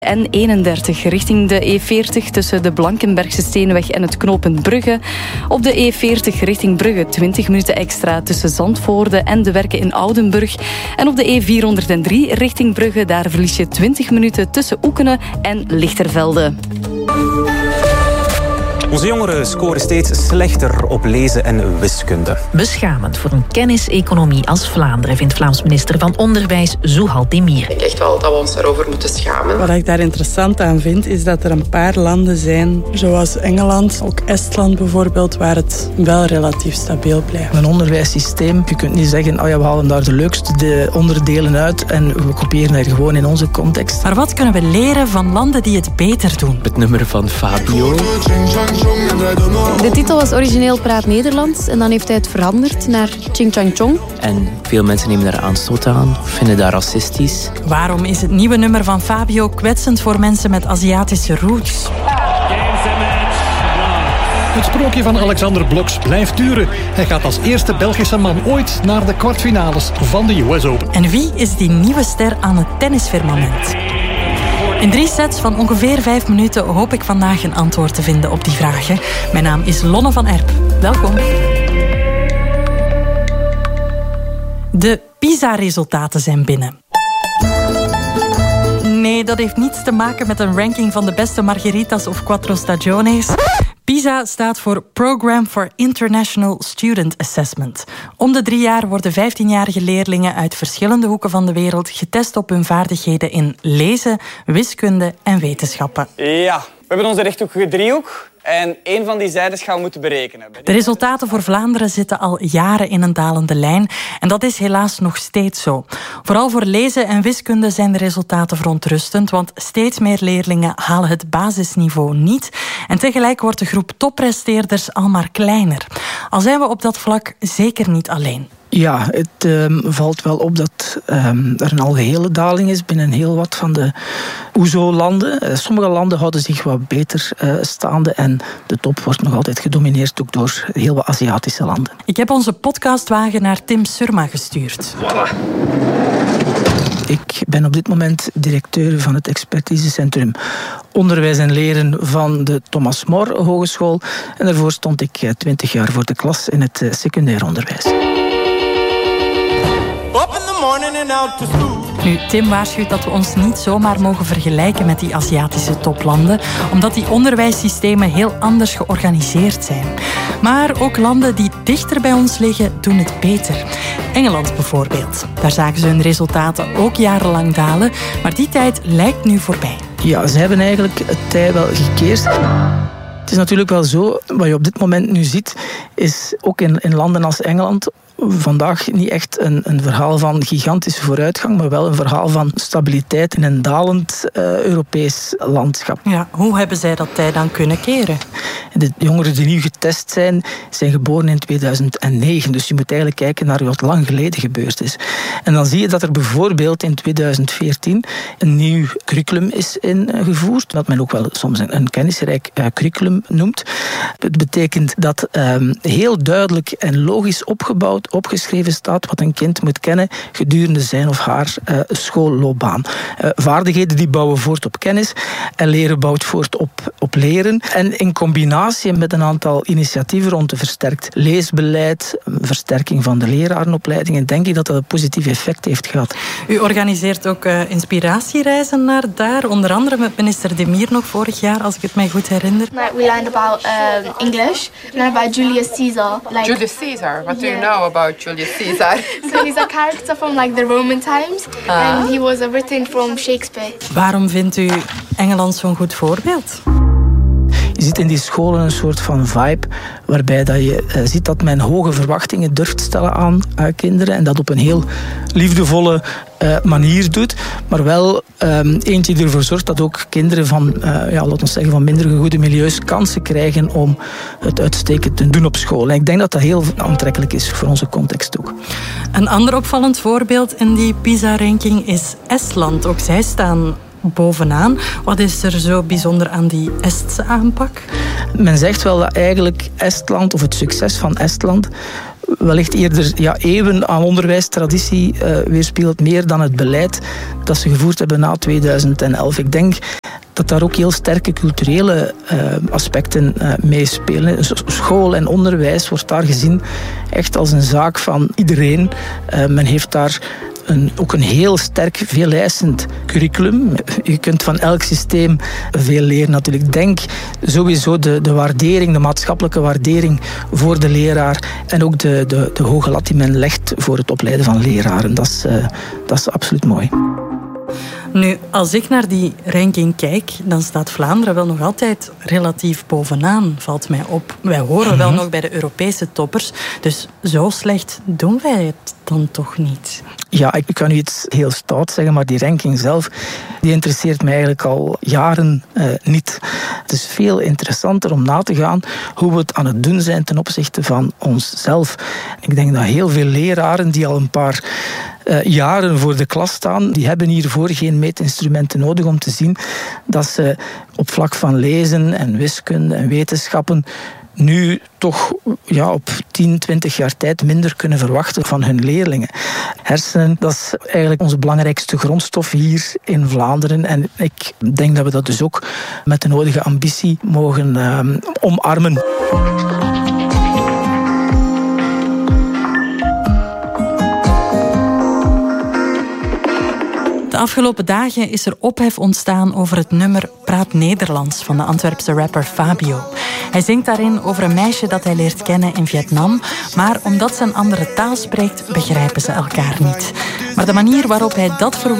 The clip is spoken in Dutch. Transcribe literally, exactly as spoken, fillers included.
N eenendertig richting de E veertig tussen de Blankenbergse Steenweg en het knooppunt Brugge. Op de E veertig richting Brugge twintig minuten extra tussen Zandvoorde en de Werken in Oudenburg. En op de E vierhonderddrie richting Brugge, daar verlies je twintig minuten tussen Oekenen en Lichtervelde. Onze jongeren scoren steeds slechter op lezen en wiskunde. Beschamend voor een kenniseconomie als Vlaanderen, vindt Vlaams minister van Onderwijs Zouhal Demir. Ik denk echt wel dat we ons daarover moeten schamen. Wat ik daar interessant aan vind, is dat er een paar landen zijn, zoals Engeland, ook Estland bijvoorbeeld, waar het wel relatief stabiel blijft. Een onderwijssysteem, je kunt niet zeggen, oh ja, we halen daar de leukste de onderdelen uit en we kopiëren er gewoon in onze context. Maar wat kunnen we leren van landen die het beter doen? Het nummer van Fabio. De titel was origineel Praat Nederlands en dan heeft hij het veranderd naar Ching Chang Chong. En veel mensen nemen daar aanstoot aan, vinden dat racistisch. Waarom is het nieuwe nummer van Fabio kwetsend voor mensen met Aziatische roots? Het sprookje van Alexander Bloksch blijft duren. Hij gaat als eerste Belgische man ooit naar de kwartfinales van de U S Open. En wie is die nieuwe ster aan het tennisfirmament? In drie sets van ongeveer vijf minuten hoop ik vandaag een antwoord te vinden op die vragen. Mijn naam is Lonne van Erp. Welkom. De PISA-resultaten zijn binnen. Nee, dat heeft niets te maken met een ranking van de beste margaritas of quattro stagiones. PISA staat voor Program for International Student Assessment. Om de drie jaar worden vijftienjarige leerlingen uit verschillende hoeken van de wereld getest op hun vaardigheden in lezen, wiskunde en wetenschappen. Ja, we hebben onze rechthoekige driehoek. En één van die zijdes gaan we moeten berekenen. De resultaten voor Vlaanderen zitten al jaren in een dalende lijn. En dat is helaas nog steeds zo. Vooral voor lezen en wiskunde zijn de resultaten verontrustend, want steeds meer leerlingen halen het basisniveau niet. En tegelijk wordt de groep toppresteerders al maar kleiner. Al zijn we op dat vlak zeker niet alleen. Ja, het um, valt wel op dat um, er een algehele daling is binnen heel wat van de O E S O-landen. Uh, sommige landen houden zich wat beter uh, staande en de top wordt nog altijd gedomineerd ook door heel wat Aziatische landen. Ik heb onze podcastwagen naar Tim Surma gestuurd. Voilà. Ik ben op dit moment directeur van het expertisecentrum Onderwijs en Leren van de Thomas More Hogeschool. En daarvoor stond ik twintig jaar voor de klas in het secundair onderwijs. Nu, Tim waarschuwt dat we ons niet zomaar mogen vergelijken met die Aziatische toplanden, omdat die onderwijssystemen heel anders georganiseerd zijn. Maar ook landen die dichter bij ons liggen, doen het beter. Engeland bijvoorbeeld. Daar zagen ze hun resultaten ook jarenlang dalen, maar die tijd lijkt nu voorbij. Ja, ze hebben eigenlijk het tij wel gekeerd. Het is natuurlijk wel zo, wat je op dit moment nu ziet, is ook in, in landen als Engeland vandaag niet echt een, een verhaal van gigantische vooruitgang, maar wel een verhaal van stabiliteit in een dalend uh, Europees landschap. Ja, hoe hebben zij dat tij dan kunnen keren? De jongeren die nu getest zijn, zijn geboren in tweeduizend negen. Dus je moet eigenlijk kijken naar wat lang geleden gebeurd is. En dan zie je dat er bijvoorbeeld in tweeduizend veertien een nieuw curriculum is ingevoerd, dat men ook wel soms een, een kennisrijk uh, curriculum noemt. Het betekent dat um, heel duidelijk en logisch opgebouwd opgeschreven staat wat een kind moet kennen gedurende zijn of haar uh, schoolloopbaan. Uh, vaardigheden die bouwen voort op kennis en leren bouwt voort op, op leren. En in combinatie met een aantal initiatieven rond een versterkt leesbeleid, versterking van de lerarenopleidingen, denk ik dat dat een positief effect heeft gehad. U organiseert ook uh, inspiratiereizen naar daar, onder andere met minister Demir nog vorig jaar, als ik het mij goed herinner. We learned about uh, English, we learned about Julius Caesar. Like, Julius Caesar, what yeah. do you know about Julius Caesar? So he's a character from like the Roman times, ah. and he was written from Shakespeare. Waarom vindt u Engeland zo'n goed voorbeeld? Je ziet in die scholen een soort van vibe waarbij dat je uh, ziet dat men hoge verwachtingen durft stellen aan uh, kinderen en dat op een heel liefdevolle uh, manier doet, maar wel um, eentje die ervoor zorgt dat ook kinderen van, uh, ja, laten we zeggen, van minder goede milieus kansen krijgen om het uitstekend te doen op school. En ik denk dat dat heel aantrekkelijk is voor onze context ook. Een ander opvallend voorbeeld in die PISA-ranking is Estland. Ook zij staan bovenaan. Wat is er zo bijzonder aan die Estse aanpak? Men zegt wel dat eigenlijk Estland, of het succes van Estland, wellicht eerder ja, eeuwen aan onderwijstraditie uh, weerspiegelt, meer dan het beleid dat ze gevoerd hebben na tweeduizend elf. Ik denk dat daar ook heel sterke culturele uh, aspecten uh, meespelen. School en onderwijs wordt daar gezien echt als een zaak van iedereen. Uh, men heeft daar Een, ook een heel sterk, veeleisend curriculum. Je kunt van elk systeem veel leren natuurlijk. Denk sowieso de, de waardering, de maatschappelijke waardering voor de leraar en ook de, de, de hoge lat die men legt voor het opleiden van leraren. Dat is, uh, dat is absoluut mooi. Nu, als ik naar die ranking kijk, dan staat Vlaanderen wel nog altijd relatief bovenaan, valt mij op. Wij horen wel nog bij de Europese toppers, dus zo slecht doen wij het dan toch niet. Ja, ik kan u iets heel stout zeggen, maar die ranking zelf, die interesseert mij eigenlijk al jaren uh, niet. Het is veel interessanter om na te gaan hoe we het aan het doen zijn ten opzichte van onszelf. Ik denk dat heel veel leraren die al een paar Uh, jaren voor de klas staan, die hebben hiervoor geen meetinstrumenten nodig om te zien dat ze op vlak van lezen en wiskunde en wetenschappen nu toch ja, op tien, twintig jaar tijd minder kunnen verwachten van hun leerlingen. Hersenen, dat is eigenlijk onze belangrijkste grondstof hier in Vlaanderen. En ik denk dat we dat dus ook met de nodige ambitie mogen uh, omarmen. De afgelopen dagen is er ophef ontstaan over het nummer Praat Nederlands van de Antwerpse rapper Fabio. Hij zingt daarin over een meisje dat hij leert kennen in Vietnam, maar omdat ze een andere taal spreekt, begrijpen ze elkaar niet. Maar de manier waarop hij dat verwoordt